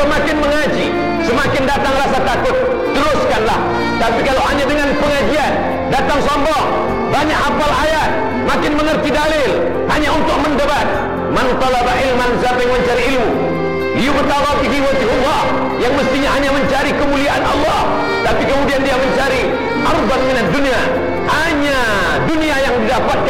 semakin mengaji, semakin datang rasa takut, teruskanlah. Tapi kalau hanya dengan pengajian, datang sombong, banyak hafal ayat, makin mengerti dalil, hanya untuk mendebat. Man talaba ilman, siapa yang mencari ilmu liyubtagha bihi wajhullah, yang mestinya hanya mencari kemuliaan Allah, tapi kemudian dia mencari arban minad dunia, hanya dunia yang didapatkan